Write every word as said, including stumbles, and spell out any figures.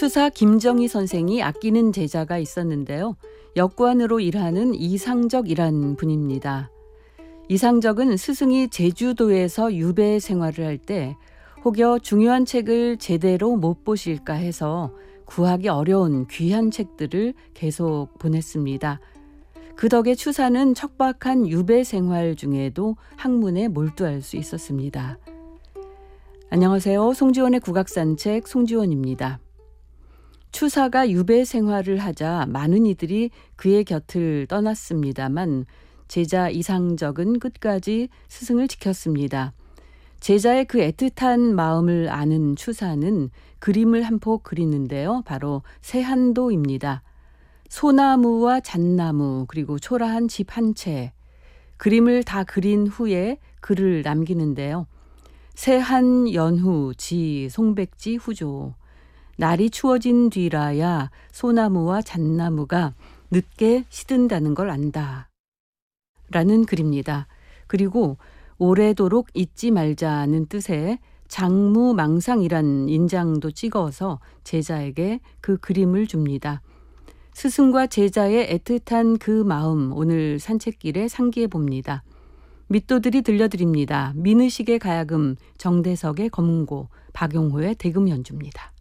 추사 김정희 선생이 아끼는 제자가 있었는데요. 역관으로 일하는 이상적이란 분입니다. 이상적은 스승이 제주도에서 유배 생활을 할 때 혹여 중요한 책을 제대로 못 보실까 해서 구하기 어려운 귀한 책들을 계속 보냈습니다. 그 덕에 추사는 척박한 유배 생활 중에도 학문에 몰두할 수 있었습니다. 안녕하세요. 송지원의 국악산책 송지원입니다. 추사가 유배 생활을 하자 많은 이들이 그의 곁을 떠났습니다만 제자 이상적은 끝까지 스승을 지켰습니다. 제자의 그 애틋한 마음을 아는 추사는 그림을 한 폭 그리는데요. 바로 세한도입니다. 소나무와 잣나무 그리고 초라한 집 한 채, 그림을 다 그린 후에 글을 남기는데요. 세한 연후 지 송백지 후조, 날이 추워진 뒤라야 소나무와 잣나무가 늦게 시든다는 걸 안다 라는 글입니다. 그리고 오래도록 잊지 말자는 뜻의 장무망상이란 인장도 찍어서 제자에게 그 그림을 줍니다. 스승과 제자의 애틋한 그 마음, 오늘 산책길에 상기해 봅니다. 밑도들이 들려드립니다. 민의식의 가야금, 정대석의 검은고, 박용호의 대금 연주입니다.